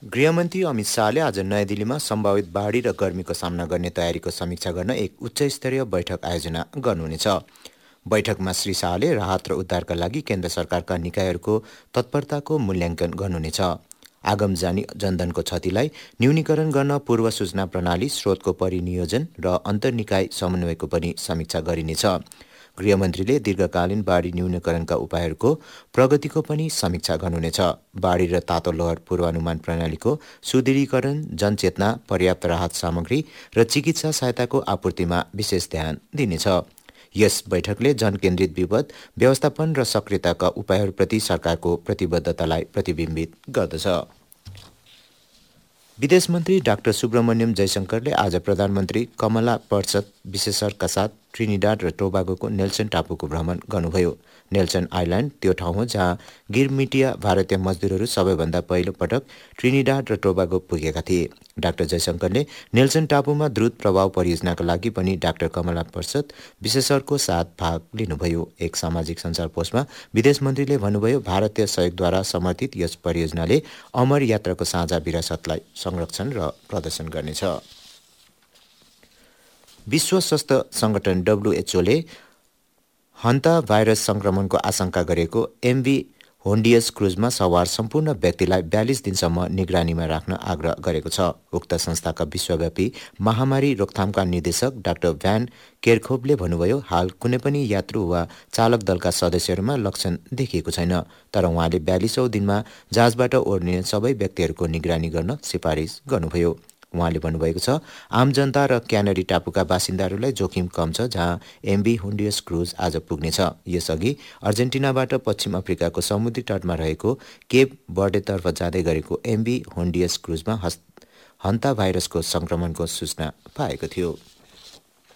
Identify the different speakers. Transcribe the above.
Speaker 1: गृहमन्त्री अमित शाहले आज नयाँ दिल्लीमा सम्भावित बाढी र गर्मीको सामना गर्ने तयारीको समीक्षा गर्न एक उच्चस्तरीय बैठक आयोजना गर्नुहुनेछ। बैठकमा श्री शाहले राहत र उद्धारका लागि केन्द्र सरकारका निकायहरूको तत्परताको मूल्याङ्कन गर्नुहुनेछ। आगम जनधनको क्षतिलाई न्यूनीकरण गर्न पूर्व सूचना प्रणाली, स्रोतको परिनियोजन र अन्तर्निकाय समन्वयको पनि समीक्षा गरिनेछ। गृहमन्त्रीले दीर्घकालीन बाढी न्यूनीकरणका उपायहरूको प्रगतिको पनि समीक्षा गर्नुहुनेछ। बाढी र तातो लहर पूर्वानुमान प्रणालीको सुदृढीकरण, जनचेतना, पर्याप्त राहत सामग्री र चिकित्सा सहायताको आपूर्तिमा विशेष ध्यान दिनेछ। यस बैठकले जनकेन्द्रित विपद व्यवस्थापन र सक्रियताका उपायहरूप्रति सरकारको प्रतिबद्धतालाई प्रतिबिम्बित गर्दछ। विदेश मन्त्री डाक्टर सुब्रमण्यम जयशंकरले आज प्रधानमन्त्री कमला प्रसाद विशेषरका साथ ट्रिनिडाड र टोबागोको नेल्सन टापुको भ्रमण गर्नुभयो। नेल्सन आइल्यान्ड त्यो ठाउँ हो जहाँ गिरमिटिया भारतीय मजदुरहरू सबैभन्दा पहिलो पटक ट्रिनिडाड र टोबागो पुगेका थिए। डाक्टर जयशंकरले नेल्सन टापुमा द्रुत प्रभाव परियोजनाका लागि पनि डाक्टर कमला प्रसाद विशेषरको साथ भाग लिनुभयो। एक सामाजिक सञ्जाल पोस्टमा विदेश मन्त्रीले भन्नुभयो, भारतीय सहयोगद्वारा समर्थित यस परियोजनाले अमर यात्राको साझा विरासतलाई संरक्षण र प्रदर्शन गर्नेछ। विश्व स्वास्थ्य संगठन WHOले हन्ता भाइरस संक्रमणको आशंका गरेको MV होन्डियस क्रुजमा सवार सम्पूर्ण व्यक्तिलाई 42 दिनसम्म निगरानीमा राख्न आग्रह गरेको छ। उक्त संस्थाका विश्वव्यापी महामारी रोकथामका निर्देशक डाक्टर भ्यान केरखोभले भन्नुभयो, हाल कुनै पनि यात्रु वा चालक दलका सदस्यहरूमा लक्षण देखिएको छैन, तर उहाँले 42औं दिनमा जहाजबाट ओर्लिने सबै व्यक्तिहरूको निगरानी गर्न सिफारिस गर्नुभयो। उहाँले भन्नुभएको छ, आम जनता र क्यानरी टापुका बासिन्दाहरूलाई जोखिम कम छ, जहाँ MV होन्डियस क्रुज आज पुग्नेछ। यसअघि अर्जेन्टिनाबाट पश्चिम अफ्रिकाको समुद्री तटमा रहेको केप बर्डेतर्फ जाँदै गरेको MV होन्डियस क्रुजमा हन्ता भाइरसको संक्रमणको सूचना पाएको थियो।